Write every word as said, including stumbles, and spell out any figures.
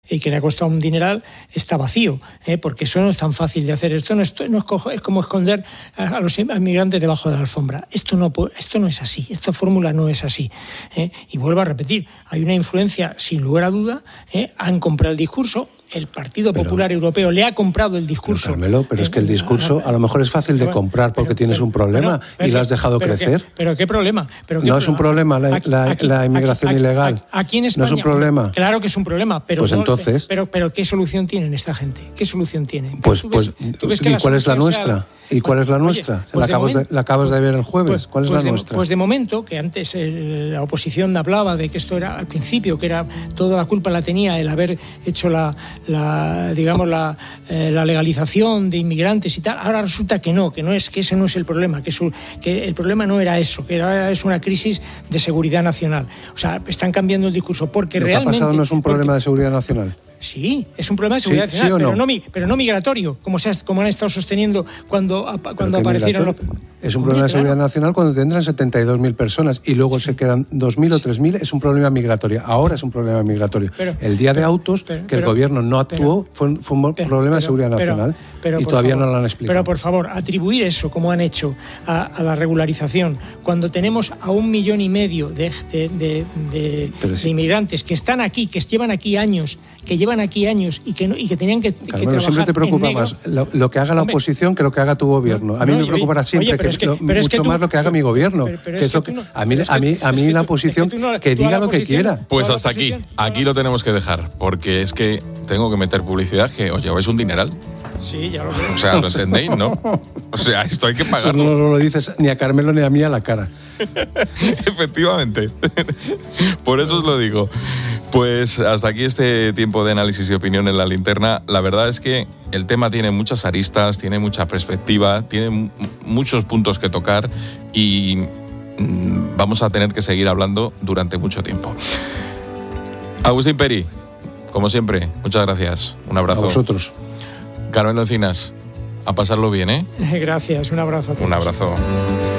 y que le ha costado un dineral, está vacío, ¿eh? Porque eso no es tan fácil de hacer. Esto no es, no es, cojo, es como esconder a, a los inmigrantes debajo de la alfombra. Esto no, esto no es así, esta fórmula no es así, ¿eh? Y vuelvo a repetir, hay una influencia, sin lugar a duda, ¿eh? Han comprado el discurso. El Partido Popular pero, Europeo le ha comprado el discurso. Pero, Carmelo, pero eh, es que el discurso a lo mejor es fácil de pero, comprar porque pero, tienes pero, un problema pero, y lo has dejado pero crecer. ¿Qué, ¿Pero qué problema? ¿Pero qué no problema? es un problema la, aquí, la, aquí, la inmigración aquí, ilegal. Aquí, aquí en España, no es un problema. Claro que es un problema, pero pues no, entonces. Pero, pero ¿qué solución tienen esta gente? ¿Qué solución tienen? Pues, ¿Tú pues ves, ¿tú ves que ¿y la cuál es la nuestra? Sea, ¿Y cuál es la nuestra? Oye, pues la, acabas de, la acabas de ver el jueves. Pues, ¿Cuál es pues la de, nuestra? Pues de momento, que antes el, la oposición hablaba de que esto era al principio, que era toda la culpa la tenía el haber hecho la, la digamos, la, eh, la legalización de inmigrantes y tal. Ahora resulta que no, que no es, que ese no es el problema, que, su, que el problema no era eso, que era es una crisis de seguridad nacional. O sea, están cambiando el discurso porque Lo realmente. ¿Qué ha pasado no es un problema porque, de seguridad nacional? Sí, es un problema de seguridad sí, nacional, ¿sí o no? pero, no, pero no migratorio, como, se ha, como han estado sosteniendo cuando, cuando aparecieron los... Es un problema de seguridad claro. nacional cuando tendrán setenta y dos mil personas y luego sí. se quedan dos mil o tres mil, es un problema migratorio. Ahora es un problema migratorio. Pero, el día de autos, pero, que el pero, gobierno no actuó, pero, fue, fue un pero, problema de seguridad nacional pero, y todavía favor, no lo han explicado. Pero por favor, atribuir eso, como han hecho, a, a la regularización, cuando tenemos a un millón y medio de, de, de, de, sí. de inmigrantes que están aquí, que llevan aquí años, que llevan aquí años y que, no, y que tenían que, Carmelo, que trabajar siempre te preocupa en más lo, lo que haga la Hombre, oposición que lo que haga tu gobierno. A mí no, me preocupará siempre oye, que, es que, lo, mucho es que tú, más lo que haga tú, mi gobierno. Pero, pero que es es que lo que, no, a mí, es a mí, a mí es la que oposición es que, no, que diga lo que quiera. Pues hasta aquí. Aquí lo tenemos que dejar, porque es que tengo que meter publicidad que os lleváis un dineral. Sí, ya lo veo. O sea, ¿lo entendéis, no? O sea, esto hay que pagarlo. Eso no, no lo dices ni a Carmelo ni a mí a la cara. Efectivamente. Por eso os lo digo. Pues hasta aquí este tiempo de análisis y opinión en La Linterna. La verdad es que el tema tiene muchas aristas, tiene mucha perspectiva, tiene m- muchos puntos que tocar y mmm, vamos a tener que seguir hablando durante mucho tiempo. Agustín Peri, como siempre, muchas gracias. Un abrazo. A vosotros. Carmelo Encinas, a pasarlo bien, ¿eh? Gracias, un abrazo a todos. Un abrazo.